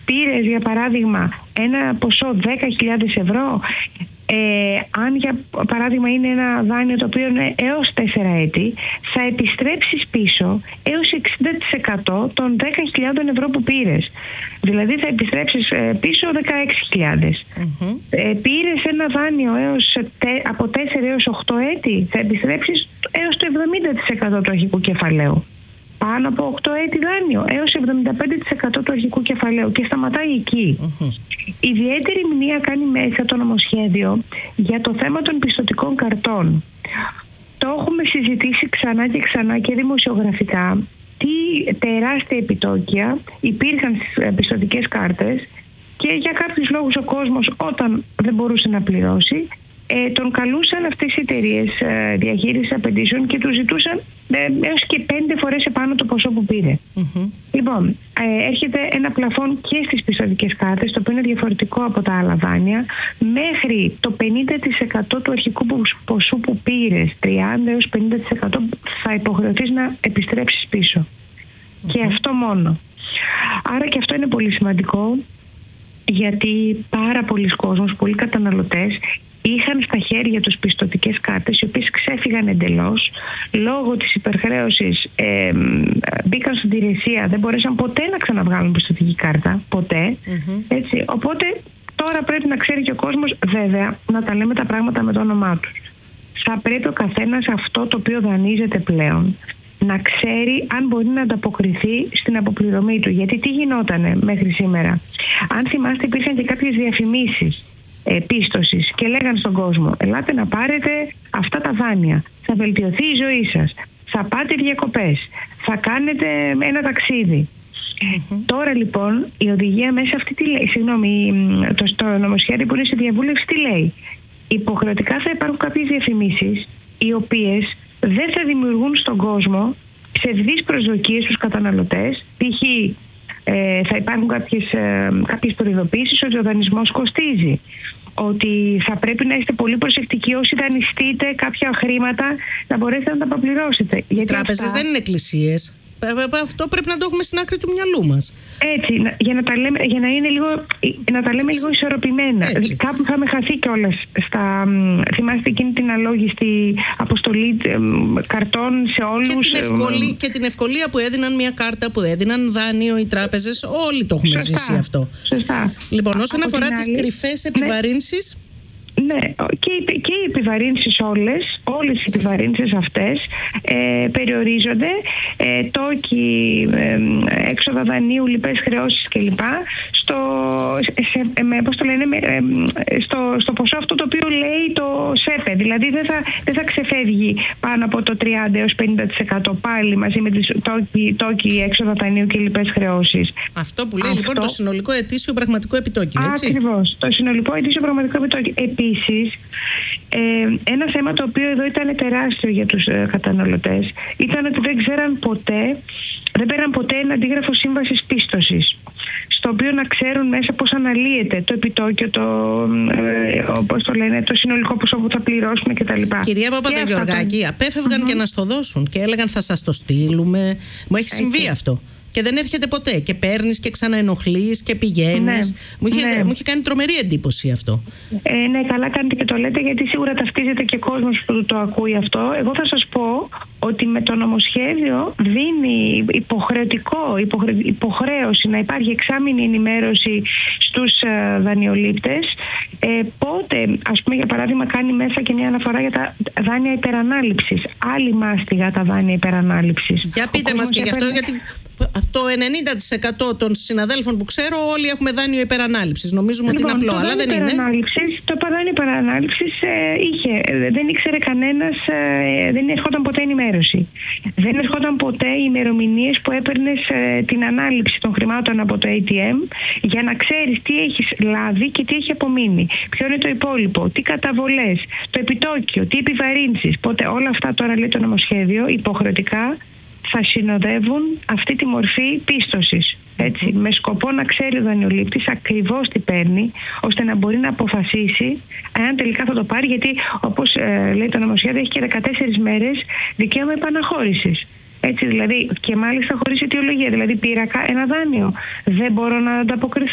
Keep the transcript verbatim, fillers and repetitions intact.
πήρες για παράδειγμα ένα ποσό δέκα χιλιάδες ευρώ, ε, αν για παράδειγμα είναι ένα δάνειο το οποίο είναι έως τέσσερα έτη, θα επιστρέψεις πίσω έως εξήντα τοις εκατό των δέκα χιλιάδες ευρώ που πήρες. Δηλαδή θα επιστρέψεις πίσω δεκαέξι χιλιάδες. Mm-hmm. Ε, πήρες ένα δάνειο έως, από τέσσερα έως οκτώ έτη, θα επιστρέψεις έως το εβδομήντα τοις εκατό του αρχικού κεφαλαίου. Πάνω από οκτώ έτη δάνειο έως εβδομήντα πέντε τοις εκατό του αρχικού κεφαλαίου και σταματάει εκεί. Mm-hmm. Ιδιαίτερη μνήμα κάνει μέσα το νομοσχέδιο για το θέμα των πιστωτικών καρτών. Το έχουμε συζητήσει ξανά και ξανά και δημοσιογραφικά τι τεράστια επιτόκια υπήρχαν στις πιστωτικές κάρτες και για κάποιους λόγους ο κόσμος όταν δεν μπορούσε να πληρώσει Ε, τον καλούσαν αυτές οι εταιρείες ε, διαχείρισης απαιτήσεων και του ζητούσαν ε, έως και πέντε φορές επάνω το ποσό που πήρε. Mm-hmm. Λοιπόν, ε, έρχεται ένα πλαφόν και στις πιστωτικές κάρτες, το οποίο είναι διαφορετικό από τα άλλα δάνεια, μέχρι το πενήντα τοις εκατό του αρχικού ποσού που πήρες, τριάντα έως πενήντα τοις εκατό θα υποχρεωθείς να επιστρέψεις πίσω. Mm-hmm. Και αυτό μόνο. Άρα και αυτό είναι πολύ σημαντικό, γιατί πάρα πολλοί κόσμος, πολλοί καταναλωτές είχαν στα χέρια τους πιστωτικές κάρτες οι οποίες ξέφυγαν εντελώς λόγω της υπερχρέωσης, ε, μπήκαν στην υπηρεσία, δεν μπορέσαν ποτέ να ξαναβγάλουν πιστωτική κάρτα, ποτέ. Mm-hmm. Έτσι. Οπότε τώρα πρέπει να ξέρει και ο κόσμος, βέβαια, να τα λέμε τα πράγματα με το όνομά τους. Θα πρέπει ο καθένας αυτό το οποίο δανείζεται πλέον να ξέρει αν μπορεί να ανταποκριθεί στην αποπληρωμή του. Γιατί τι γινότανε μέχρι σήμερα? Αν θυμάστε, υπήρχαν και κάποιες διαφημίσεις πίστοσης και λέγαν στον κόσμο, ελάτε να πάρετε αυτά τα δάνεια, θα βελτιωθεί η ζωή σας, θα πάτε διακοπές, θα κάνετε ένα ταξίδι. Mm-hmm. Τώρα λοιπόν η οδηγία μέσα αυτή τι λέει, συγγνώμη, το, το νομοσχέδιο που είναι σε διαβούλευση τι λέει? Υποχρεωτικά θα υπάρχουν κάποιες διαφημίσεις οι οποίες δεν θα δημιουργούν στον κόσμο ψευδείς προσδοκίες στους καταναλωτές, π.χ. Ε, θα υπάρχουν κάποιες, ε, κάποιες προειδοποίησεις ότι ο δανεισμός κοστίζει, ότι θα πρέπει να είστε πολύ προσεκτικοί όσοι δανειστείτε κάποια χρήματα να μπορέσετε να τα αποπληρώσετε. Οι τράπεζες αυτά δεν είναι εκκλησίες. Αυτό πρέπει να το έχουμε στην άκρη του μυαλού μας. Έτσι, για να, τα λέμε, για να, είναι λίγο, να τα λέμε λίγο ισορροπημένα. Έτσι. Κάπου θα με χαθεί κιόλας στα. Θυμάστε εκείνη την αλόγιστη αποστολή καρτών σε όλους. Και την, ευκολία, και την ευκολία που έδιναν μια κάρτα, που έδιναν δάνειο οι τράπεζες. Όλοι το έχουμε ζήσει αυτό. Σωστά. Λοιπόν, όσον από αφορά τις κρυφές επιβαρύνσεις. Ναι. Ναι, και οι, και οι επιβαρύνσεις όλες, όλες οι επιβαρύνσεις αυτές ε, περιορίζονται, ε, τόκοι, ε, έξοδα δανείου, λοιπές χρεώσεις κλπ. Στο, σε, με, πώς το λένε, ε, στο, στο ποσό αυτό το οποίο λέει το ΣΕΠΕ. Δηλαδή δεν θα, δεν θα ξεφεύγει πάνω από το τριάντα έως πενήντα τοις εκατό πάλι μαζί με τις τόκοι, τόκοι έξοδα δανείου και λοιπές χρεώσεις. Αυτό που λέει αυτό, λοιπόν το συνολικό ετήσιο πραγματικό επιτόκιο, έτσι. Ακριβώς, το συνολικό ετήσιο πραγματικό επιτόκιο. Επίσης, ε, ένα θέμα το οποίο εδώ ήταν τεράστιο για τους ε, καταναλωτές ήταν ότι δεν ξέραν ποτέ, δεν πέραν ποτέ ένα αντίγραφο σύμβασης πίστοσης, στο οποίο να ξέρουν μέσα πώς αναλύεται το επιτόκιο, το, ε, πώς το λένε, το συνολικό ποσό που θα πληρώσουν κτλ. Κυρία Παπαδογεωργάκη, τα απέφευγαν mm-hmm. και να στο δώσουν και έλεγαν θα σας το στείλουμε. Μου έχει συμβεί Έτσι. αυτό. Και δεν έρχεται ποτέ. Και παίρνεις και ξαναενοχλείς και πηγαίνεις. Ναι, μου, είχε, ναι. μου είχε κάνει τρομερή εντύπωση αυτό. Ε, ναι, καλά κάνετε και το λέτε, γιατί σίγουρα ταυτίζεται και κόσμος που το ακούει αυτό. Εγώ θα σας πω ότι με το νομοσχέδιο δίνει υποχρεωτικό, υποχρε, υποχρέωση να υπάρχει εξάμηνη ενημέρωση στους uh, δανειολήπτες. Ε, πότε, ας πούμε, για παράδειγμα, κάνει μέσα και μια αναφορά για τα δάνεια υπερανάληψης. Άλλη μάστιγα τα δάνεια υπερανάληψης. Για πείτε μας και γι' αυτό, γιατί το ενενήντα τοις εκατό των συναδέλφων που ξέρω όλοι έχουμε δάνειο υπερανάληψης. Νομίζουμε λοιπόν, ότι είναι απλό, αλλά δεν είναι. Το δάνειο υπερανάληψης ε, είχε, δεν ήξερε κανένας, ε, δεν ερχόταν ποτέ ενημέρωση. Δεν ερχόταν ποτέ οι ημερομηνίες που έπαιρνες ε, την ανάληψη των χρημάτων από το έι τι εμ για να ξέρεις τι έχεις λάβει και τι έχει απομείνει. Ποιο είναι το υπόλοιπο, τι καταβολές, το επιτόκιο, τι επιβαρύνσεις. Πότε όλα αυτά τώρα λέει το νομοσχέδιο υποχρεωτικά θα συνοδεύουν αυτή τη μορφή πίστοσης. Έτσι, mm-hmm. με σκοπό να ξέρει ο δανειολήπτης ακριβώς τι παίρνει, ώστε να μπορεί να αποφασίσει αν τελικά θα το πάρει, γιατί όπως ε, λέει το νομοσχέδιο έχει και δεκατέσσερις μέρες δικαίωμα επαναχώρησης. Έτσι, δηλαδή, και μάλιστα χωρίς αιτιολογία. Δηλαδή, πήρα ένα δάνειο. Δεν μπορώ να ανταποκριθώ.